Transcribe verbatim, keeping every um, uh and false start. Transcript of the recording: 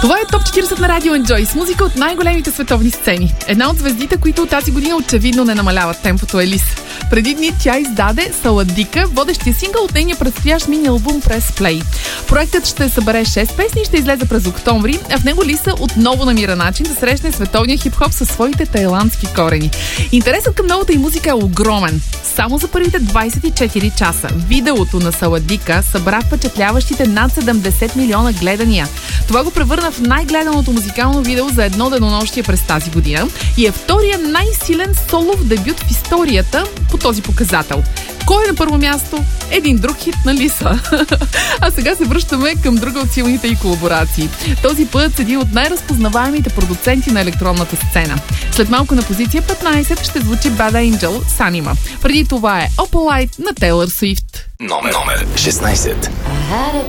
Това е топ четиридесет на Радио Enjoy с музика от най-големите световни сцени. Една от звездите, които тази година очевидно не намаляват темпото, е Лис. Преди дни тя издаде Саладика, водещия сингъл от нейния предстоящ мини-албум Press Play. Проектът ще събере шест песни и ще излезе през октомври, а в него Лиса отново намира начин да срещне световния хип-хоп със своите тайландски корени. Интересът към новата й музика е огромен. Само за първите двайсет и четири часа видеото на Саладика събра впечатляващите над седемдесет милиона гледания. Това го превърна в най-гледаното музикално видео за едно денонощие през тази година и е втория най-силен солов дебют в историята по този показател. Кой е на първо място? Един друг хит на Лиса. А сега се връщаме към друга от силните и колаборации. Този път седи от най-разпознаваемите продуценти на електронната сцена. След малко на позиция петнайсет ще звучи Bad Angel с Anima. Преди това е Opalite на Тейлър Суифт. Номер, номер шестнайсет.